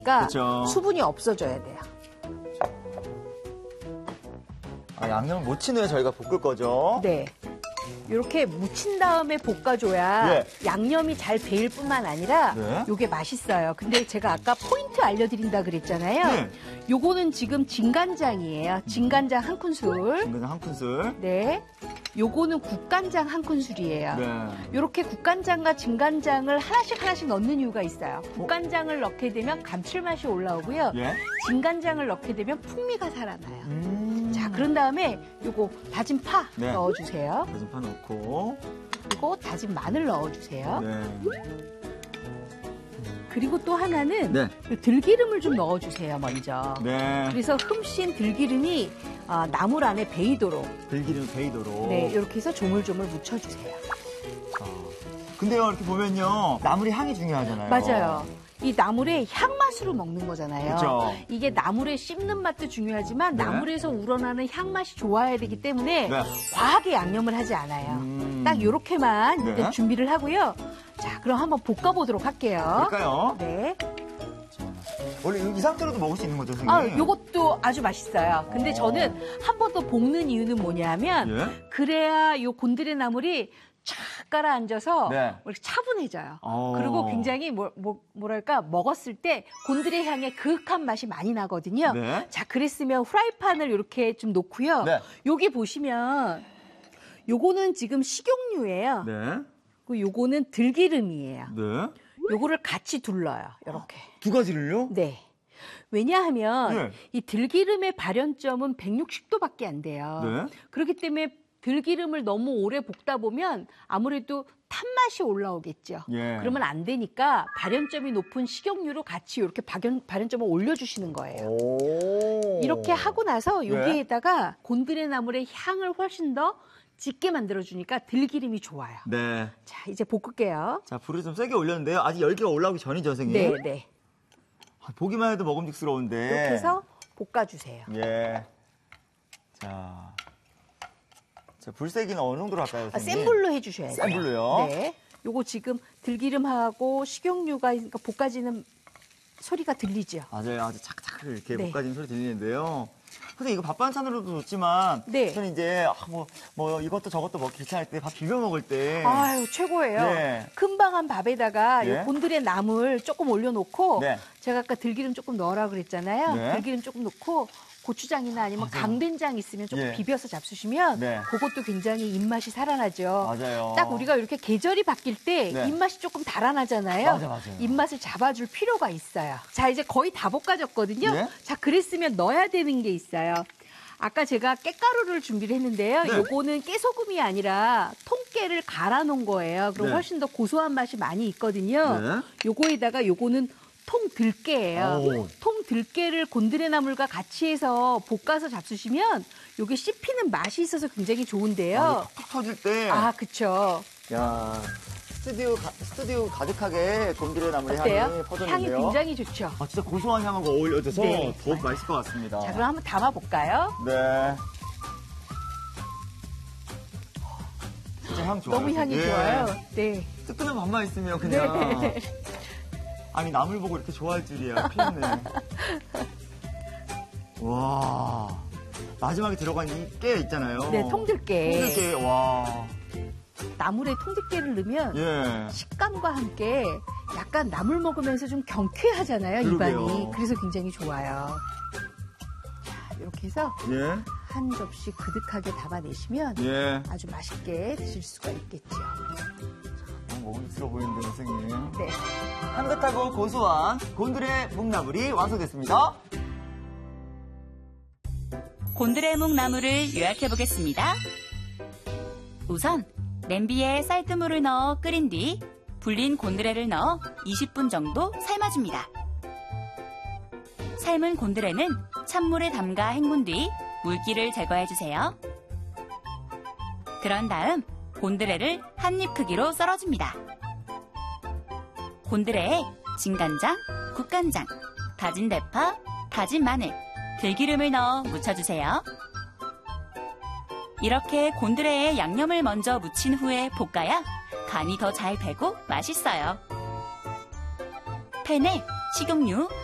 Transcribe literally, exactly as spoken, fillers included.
그쵸. 수분이 없어져야 돼요. 아, 양념을 못 치네요. 저희가 볶을 거죠. 네. 이렇게 묻힌 다음에 볶아줘야 네. 양념이 잘 배일 뿐만 아니라 네. 요게 맛있어요. 근데 제가 아까 포인트 알려드린다 그랬잖아요. 네. 요거는 지금 진간장이에요. 진간장 한 큰술. 진간장 한 큰술. 네. 요거는 국간장 한 큰술이에요. 네. 이렇게 국간장과 진간장을 하나씩 하나씩 넣는 이유가 있어요. 국간장을 넣게 되면 감칠맛이 올라오고요. 예. 진간장을 넣게 되면 풍미가 살아나요. 음. 자, 그런 다음에 요거 다진 파 네. 넣어주세요. 다진 파 넣고. 그리고 다진 마늘 넣어주세요. 네. 그리고 또 하나는 네. 요 들기름을 좀 넣어주세요, 먼저. 네. 그래서 흠씬 들기름이 아, 나물 안에 배이도록. 들기름 베이도록. 네, 이렇게 해서 조물조물 묻혀주세요. 아. 근데요, 이렇게 보면요. 나물의 향이 중요하잖아요. 맞아요. 이 나물의 향맛으로 먹는 거잖아요. 그쵸. 이게 나물의 씹는 맛도 중요하지만 네. 나물에서 우러나는 향맛이 좋아야 되기 때문에 네. 과하게 양념을 하지 않아요. 음. 딱 이렇게만 네. 이렇게 준비를 하고요. 자, 그럼 한번 볶아보도록 할게요. 볼까요? 네. 원래 이 상태로도 먹을 수 있는 거죠, 선생님? 아, 요것도 아주 맛있어요. 근데 어. 저는 한 번 더 볶는 이유는 뭐냐면 예? 그래야 요 곤드레 나물이 쫙 깔아앉아서 네. 이렇게 차분해져요. 어. 그리고 굉장히 뭐, 뭐, 뭐랄까 먹었을 때 곤드레 향의 그윽한 맛이 많이 나거든요. 네. 자, 그랬으면 후라이팬을 이렇게 좀 놓고요. 네. 여기 보시면 요거는 지금 식용유예요. 네. 그리고 요거는 들기름이에요. 네. 요거를 같이 둘러요. 이렇게. 두 가지를요? 네. 왜냐하면 네. 이 들기름의 발연점은 백육십 도밖에 안 돼요. 네. 그렇기 때문에 들기름을 너무 오래 볶다 보면 아무래도 탄맛이 올라오겠죠. 예. 그러면 안 되니까 발연점이 높은 식용유로 같이 이렇게 발연, 발연점을 올려주시는 거예요. 오. 이렇게 하고 나서 네. 여기에다가 곤드레 나물의 향을 훨씬 더 짙게 만들어주니까 들기름이 좋아요. 네. 자, 이제 볶을게요. 자, 불을 좀 세게 올렸는데요. 아직 열기가 올라오기 전이죠, 선생님? 네, 네. 아, 보기만 해도 먹음직스러운데. 이렇게 해서 볶아주세요. 예. 자. 자, 불 세기는 어느 정도로 할까요, 아, 선생님? 센 불로 해주셔야 돼요. 센 불로요? 네. 요거 지금 들기름하고 식용유가 그러니까 볶아지는 소리가 들리죠? 맞아요. 아주 착착 이렇게 네. 볶아지는 소리 들리는데요. 선생님, 이거 밥 반찬으로도 좋지만, 네. 저는 이제, 아, 뭐, 뭐, 이것도 저것도 먹기 귀찮을 때, 밥 비벼 먹을 때. 아유, 최고예요. 네. 금방 한 밥에다가 네. 요 곤드레 나물 조금 올려놓고, 네. 제가 아까 들기름 조금 넣으라 그랬잖아요. 네. 들기름 조금 넣고, 고추장이나 아니면 맞아요. 강된장 있으면 조금 예. 비벼서 잡수시면 네. 그것도 굉장히 입맛이 살아나죠. 맞아요. 딱 우리가 이렇게 계절이 바뀔 때 네. 입맛이 조금 달아나잖아요. 맞아, 맞아요. 입맛을 잡아줄 필요가 있어요. 자, 이제 거의 다 볶아졌거든요. 네. 자, 그랬으면 넣어야 되는 게 있어요. 아까 제가 깨가루를 준비를 했는데요. 네. 요거는 깨소금이 아니라 통깨를 갈아 놓은 거예요. 그럼 네. 훨씬 더 고소한 맛이 많이 있거든요. 네. 요거에다가 요거는 통들깨예요. 오. 통들깨를 곤드레 나물과 같이 해서 볶아서 잡수시면 요게 씹히는 맛이 있어서 굉장히 좋은데요. 아, 툭툭 터질 때. 아, 그쵸. 야, 스튜디오, 가, 스튜디오 가득하게 곤드레 나물의 어때요? 향이 퍼졌는데요. 향이 굉장히 좋죠. 아, 진짜 고소한 향하고 어울려져서 네, 더욱 맛있을 것 같습니다. 자, 그럼 한번 담아볼까요? 네. 진짜 향 좋아요. 너무 향이 예. 좋아요. 네. 뜨끈한 밥만 있으면 그냥. 네. 아니, 나물 보고 이렇게 좋아할 줄이야. 큰일 났네. 와. 마지막에 들어간 이 깨 있잖아요. 네, 통들깨. 통들깨, 와. 나물에 통들깨를 넣으면 예. 식감과 함께 약간 나물 먹으면서 좀 경쾌하잖아요, 그러게요. 입안이. 그래서 굉장히 좋아요. 자, 이렇게 해서 예. 한 접시 그득하게 담아내시면 예. 아주 맛있게 드실 수가 있겠죠. 너무 먹음직스러워 보이는데, 선생님. 네. 향긋하고 고소한 곤드레 묵나물이 완성됐습니다. 곤드레 묵나물을 요약해 보겠습니다. 우선 냄비에 쌀뜨물을 넣어 끓인 뒤 불린 곤드레를 넣어 이십 분 정도 삶아줍니다. 삶은 곤드레는 찬물에 담가 헹군 뒤 물기를 제거해주세요. 그런 다음 곤드레를 한 입 크기로 썰어줍니다. 곤드레에 진간장, 국간장, 다진 대파, 다진 마늘, 들기름을 넣어 묻혀주세요. 이렇게 곤드레에 양념을 먼저 묻힌 후에 볶아야 간이 더 잘 배고 맛있어요. 팬에 식용유